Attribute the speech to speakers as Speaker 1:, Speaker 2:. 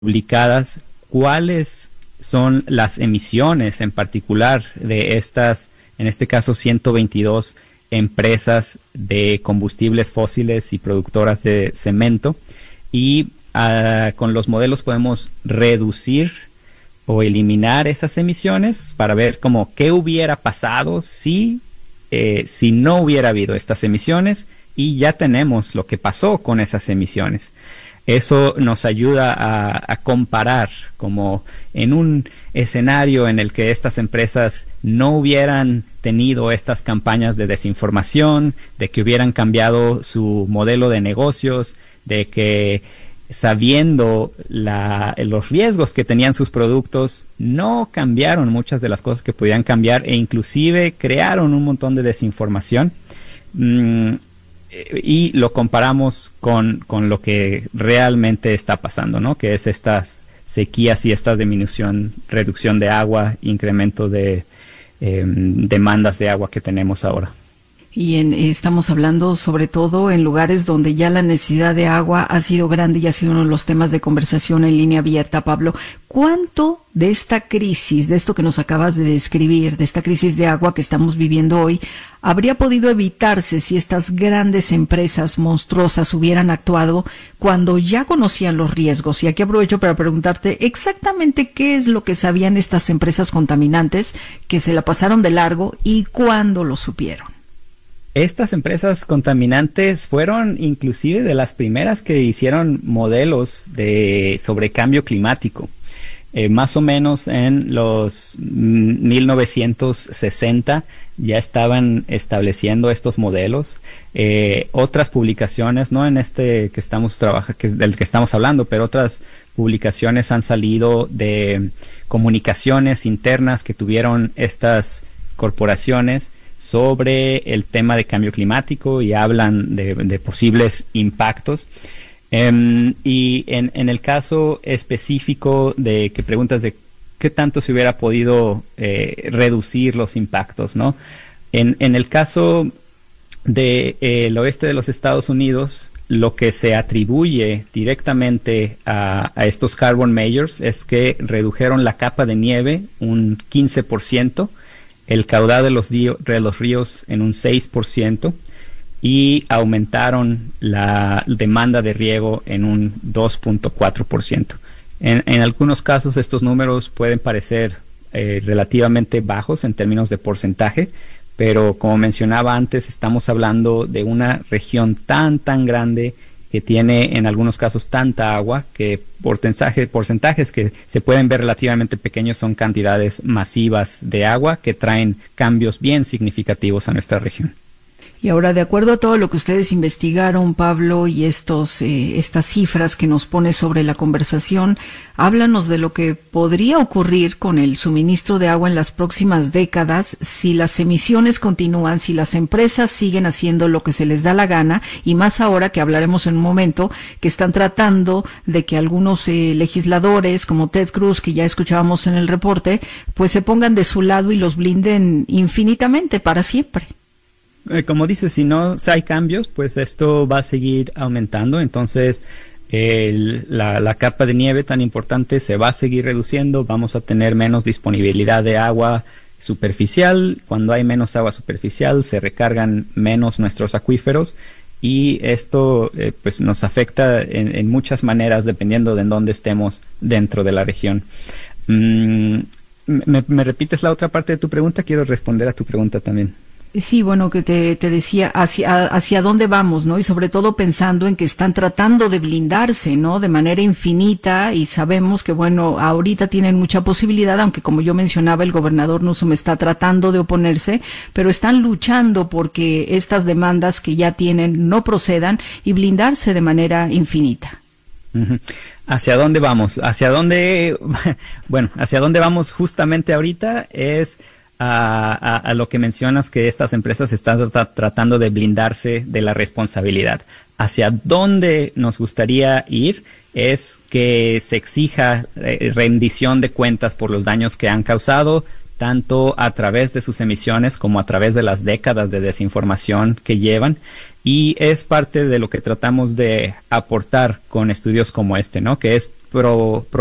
Speaker 1: publicadas cuáles son las emisiones en particular de estas, en este caso 122 empresas de combustibles fósiles y productoras de cemento, y con los modelos podemos reducir o eliminar esas emisiones para ver como qué hubiera pasado si no hubiera habido estas emisiones, y ya tenemos lo que pasó con esas emisiones. Eso nos ayuda a comparar, como en un escenario en el que estas empresas no hubieran tenido estas campañas de desinformación, de que hubieran cambiado su modelo de negocios, de que sabiendo los riesgos que tenían sus productos, no cambiaron muchas de las cosas que podían cambiar, e inclusive crearon un montón de desinformación. Y lo comparamos con lo que realmente está pasando, ¿no? Que es estas sequías y esta reducción de agua, incremento de demandas de agua que tenemos ahora.
Speaker 2: Y estamos hablando sobre todo en lugares donde ya la necesidad de agua ha sido grande y ha sido uno de los temas de conversación en línea abierta. Pablo, ¿cuánto de esta crisis, de esto que nos acabas de describir, de esta crisis de agua que estamos viviendo hoy, habría podido evitarse si estas grandes empresas monstruosas hubieran actuado cuando ya conocían los riesgos? Y aquí aprovecho para preguntarte exactamente qué es lo que sabían estas empresas contaminantes que se la pasaron de largo y cuándo lo supieron.
Speaker 1: Estas empresas contaminantes fueron inclusive de las primeras que hicieron modelos sobre cambio climático. Más o menos en los 1960 ya estaban estableciendo estos modelos. Otras publicaciones, no en este que del que estamos hablando, pero otras publicaciones han salido de comunicaciones internas que tuvieron estas corporaciones sobre el tema de cambio climático, y hablan de posibles impactos. Y en el caso específico de que preguntas de qué tanto se hubiera podido reducir los impactos, ¿no? En el caso del oeste de los Estados Unidos, lo que se atribuye directamente a estos carbon majors es que redujeron la capa de nieve un 15%, el caudal de los ríos en un 6%, y aumentaron la demanda de riego en un 2.4%. En algunos casos estos números pueden parecer relativamente bajos en términos de porcentaje, pero como mencionaba antes, estamos hablando de una región tan grande que tiene en algunos casos tanta agua que porcentajes que se pueden ver relativamente pequeños son cantidades masivas de agua que traen cambios bien significativos a nuestra región.
Speaker 2: Y ahora, de acuerdo a todo lo que ustedes investigaron, Pablo, y estas cifras que nos pone sobre la conversación, háblanos de lo que podría ocurrir con el suministro de agua en las próximas décadas si las emisiones continúan, si las empresas siguen haciendo lo que se les da la gana, y más ahora que hablaremos en un momento, que están tratando de que algunos legisladores, como Ted Cruz, que ya escuchábamos en el reporte, pues se pongan de su lado y los blinden infinitamente, para siempre.
Speaker 1: Como dices, si no hay cambios, pues esto va a seguir aumentando. Entonces la capa de nieve tan importante se va a seguir reduciendo. Vamos a tener menos disponibilidad de agua superficial. Cuando hay menos agua superficial, se recargan menos nuestros acuíferos, y esto pues nos afecta en muchas maneras dependiendo de en dónde estemos dentro de la región. ¿Me repites la otra parte de tu pregunta? Quiero responder a tu pregunta también.
Speaker 2: Sí, bueno, que te decía hacia dónde vamos, ¿no? Y sobre todo pensando en que están tratando de blindarse, ¿no? De manera infinita, y sabemos que, bueno, ahorita tienen mucha posibilidad, aunque como yo mencionaba, el gobernador Newsom está tratando de oponerse, pero están luchando porque estas demandas que ya tienen no procedan y blindarse de manera infinita.
Speaker 1: Uh-huh. ¿Hacia dónde vamos? Hacia dónde vamos justamente ahorita es a lo que mencionas, que estas empresas están tratando de blindarse de la responsabilidad. Hacia dónde nos gustaría ir es que se exija rendición de cuentas por los daños que han causado, tanto a través de sus emisiones como a través de las décadas de desinformación que llevan, y es parte de lo que tratamos de aportar con estudios como este, ¿no? Que es